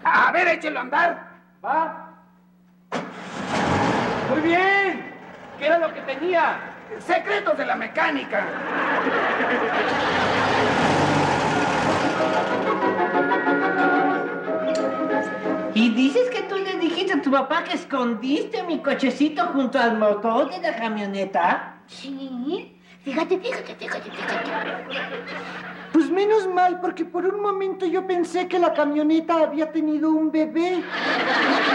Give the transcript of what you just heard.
A ver, échelo a andar. ¿Va? Muy bien. ¿Qué era lo que tenía? Secretos de la mecánica. ¿Y dices que tú le dijiste a tu papá que escondiste mi cochecito junto al motor de la camioneta? Sí. Fíjate. Pues menos mal, porque por un momento yo pensé que la camioneta había tenido un bebé.